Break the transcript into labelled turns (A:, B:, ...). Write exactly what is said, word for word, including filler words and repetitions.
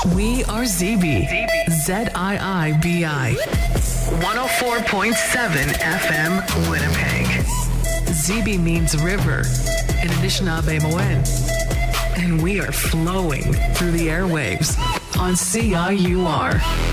A: We are Z B. Z I I B I. one oh four point seven F M Winnipeg. Z B means river in Anishinaabe-Moen. And we are flowing through the airwaves on C I U R.